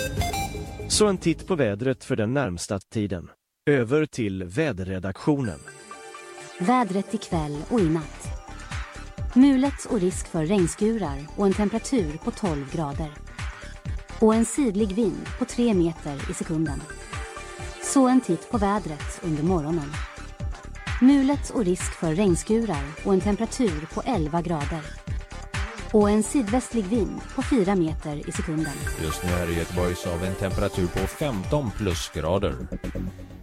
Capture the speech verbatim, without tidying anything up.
Så en titt på vädret för den närmsta tiden. Över till väderredaktionen. Vädret ikväll och i natt. Mulet och risk för regnskurar och en temperatur på tolv grader. Och en sidlig vind på tre meter i sekunden. Så en titt på vädret under morgonen. Mulet och risk för regnskurar och en temperatur på elva grader. Och en sydvästlig vind på fyra meter i sekunden. Just nu här i Göteborg så har vi en temperatur på femton plusgrader.